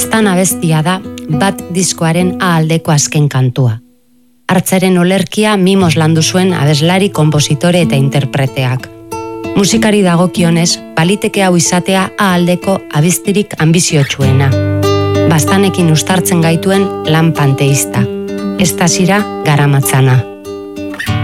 Bastan abestia da bat diskoaren A-aldeko azken kantua. Hartzaren olerkia mimos landu zuen abeslari, konpositore eta interpreteak. Musikari dagokionez, baliteke hau izatea A-aldeko abestirik anbiziotsuena. Bastanekin uztartzen gaituen lan panteista. Estasira garamatzana.